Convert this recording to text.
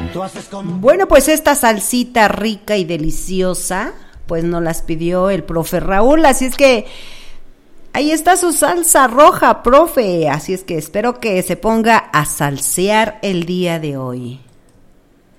Bueno, pues esta salsita rica y deliciosa, pues nos las pidió el profe Raúl, así es que ahí está su salsa roja, profe, así es que espero que se ponga a salsear el día de hoy.